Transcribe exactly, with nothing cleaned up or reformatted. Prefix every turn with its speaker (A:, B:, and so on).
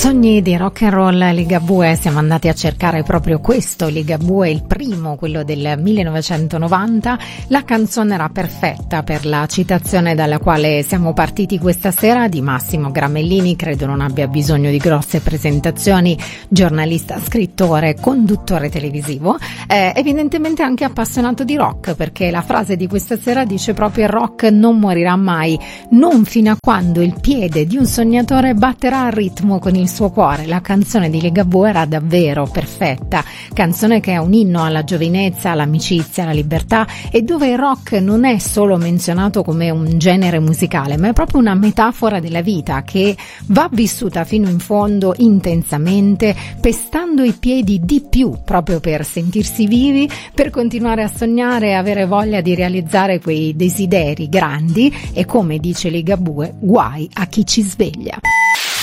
A: Sogni di rock and roll, Ligabue. Siamo andati a cercare proprio questo Ligabue, il primo, quello del millenovecentonovanta. La canzone era perfetta per la citazione dalla quale siamo partiti questa sera, di Massimo Gramellini. Credo non abbia bisogno di grosse presentazioni, giornalista, scrittore, conduttore televisivo, eh, evidentemente anche appassionato di rock, perché la frase di questa sera dice proprio: il rock non morirà mai, non fino a quando il piede di un sognatore batterà al ritmo con il il suo cuore. La canzone di Ligabue era davvero perfetta, canzone che è un inno alla giovinezza, all'amicizia, alla libertà, e dove il rock non è solo menzionato come un genere musicale, ma è proprio una metafora della vita che va vissuta fino in fondo, intensamente, pestando i piedi di più, proprio per sentirsi vivi, per continuare a sognare e avere voglia di realizzare quei desideri grandi, e come dice Ligabue, guai a chi ci sveglia.